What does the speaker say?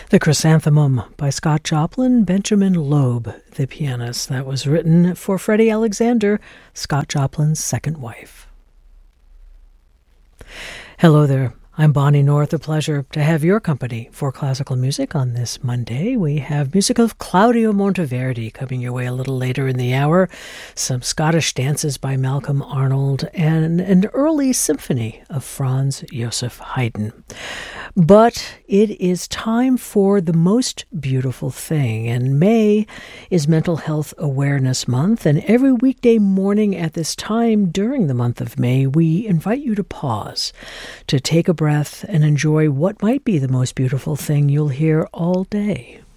The Chrysanthemum by Scott Joplin, Benjamin Loeb, the pianist. That was written for Freddie Alexander, Scott Joplin's second wife. Hello there. I'm Bonnie North. A pleasure to have your company for classical music on this Monday. We have music of Claudio Monteverdi coming your way a little later in the hour, some Scottish dances by Malcolm Arnold, and an early symphony of Franz Joseph Haydn. But it is time for the most beautiful thing, and May is Mental Health Awareness Month, and every weekday morning at this time during the month of May, we invite you to pause, to take a breath and enjoy what might be the most beautiful thing you'll hear all day.